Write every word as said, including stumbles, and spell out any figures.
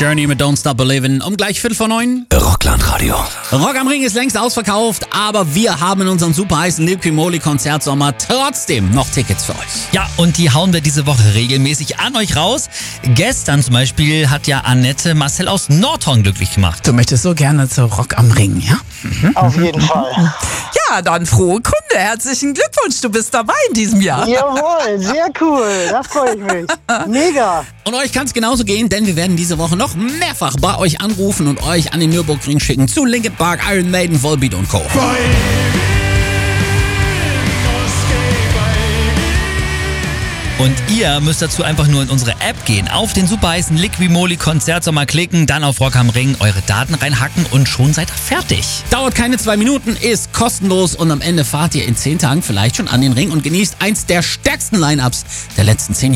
Journey mit Don't Stop Believin'. Um gleich Viertel vor neun. Rockland Radio. Rock am Ring ist längst ausverkauft, aber wir haben in unserem super heißen Liquimoli-Konzertsommer trotzdem noch Tickets für euch. Ja, und die hauen wir diese Woche regelmäßig an euch raus. Gestern zum Beispiel hat ja Annette Marcel aus Nordhorn glücklich gemacht. Du möchtest so gerne zu Rock am Ring, ja? Mhm. Auf jeden Fall. Ja, dann frohe Kunde. Herzlichen Glückwunsch, du bist dabei in diesem Jahr. Jawohl, sehr cool. Da freue ich mich. Mega. Und euch kann es genauso gehen, denn wir werden diese Woche noch mehrfach bei euch anrufen und euch an den Nürburgring schicken zu Linkin Park, Iron Maiden, Volbeat und Co. Und ihr müsst dazu einfach nur in unsere App gehen, auf den super heißen Liquimoli Konzertsommer klicken, dann auf Rock am Ring eure Daten reinhacken und schon seid ihr fertig. Dauert keine zwei Minuten, ist kostenlos und am Ende fahrt ihr in zehn Tagen vielleicht schon an den Ring und genießt eins der stärksten Line-Ups der letzten zehn Jahre.